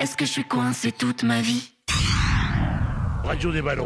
Est-ce que je suis coincé toute ma vie? Radio des ballons.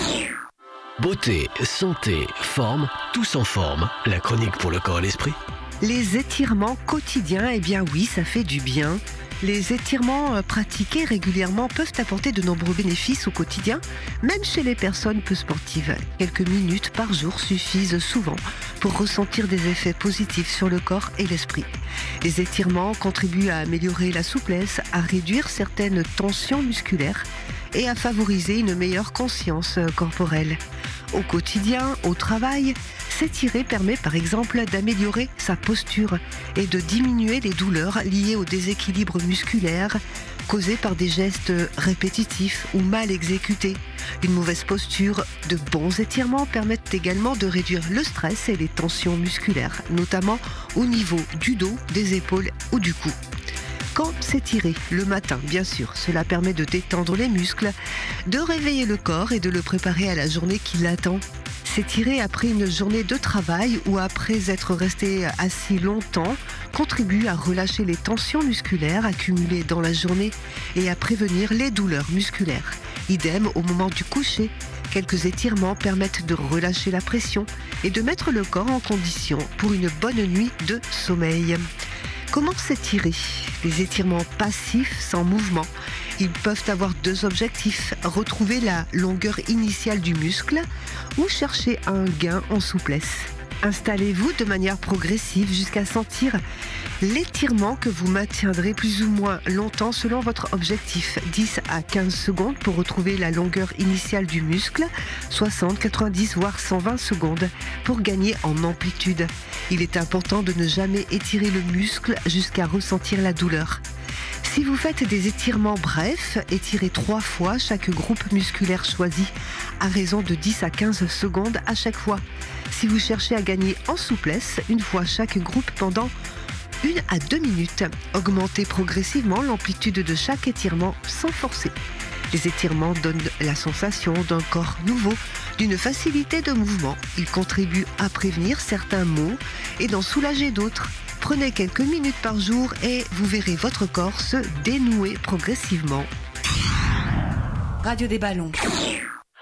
Beauté, santé, forme, tous en forme. La chronique pour le corps et l'esprit. Les étirements quotidiens, eh bien oui, ça fait du bien. Les étirements pratiqués régulièrement peuvent apporter de nombreux bénéfices au quotidien, même chez les personnes peu sportives. Quelques minutes par jour suffisent souvent pour ressentir des effets positifs sur le corps et l'esprit. Les étirements contribuent à améliorer la souplesse, à réduire certaines tensions musculaires et à favoriser une meilleure conscience corporelle. Au quotidien, au travail, s'étirer permet par exemple d'améliorer sa posture et de diminuer les douleurs liées au déséquilibre musculaire causé par des gestes répétitifs ou mal exécutés. Une mauvaise posture, de bons étirements permettent également de réduire le stress et les tensions musculaires, notamment au niveau du dos, des épaules ou du cou. Quand s'étirer? Le matin, bien sûr. Cela permet de détendre les muscles, de réveiller le corps et de le préparer à la journée qui l'attend. S'étirer après une journée de travail ou après être resté assis longtemps contribue à relâcher les tensions musculaires accumulées dans la journée et à prévenir les douleurs musculaires. Idem au moment du coucher. Quelques étirements permettent de relâcher la pression et de mettre le corps en condition pour une bonne nuit de sommeil. Comment s'étirer? Les étirements passifs sans mouvement. Ils peuvent avoir deux objectifs, retrouver la longueur initiale du muscle ou chercher un gain en souplesse. Installez-vous de manière progressive jusqu'à sentir l'étirement que vous maintiendrez plus ou moins longtemps selon votre objectif. 10 à 15 secondes pour retrouver la longueur initiale du muscle, 60, 90 voire 120 secondes pour gagner en amplitude. Il est important de ne jamais étirer le muscle jusqu'à ressentir la douleur. Si vous faites des étirements brefs, étirez 3 fois chaque groupe musculaire choisi, à raison de 10 à 15 secondes à chaque fois. Si vous cherchez à gagner en souplesse, une fois chaque groupe pendant 1 à 2 minutes. Augmentez progressivement l'amplitude de chaque étirement sans forcer. Les étirements donnent la sensation d'un corps nouveau, d'une facilité de mouvement. Ils contribuent à prévenir certains maux et d'en soulager d'autres. Prenez quelques minutes par jour et vous verrez votre corps se dénouer progressivement. Radio des ballons.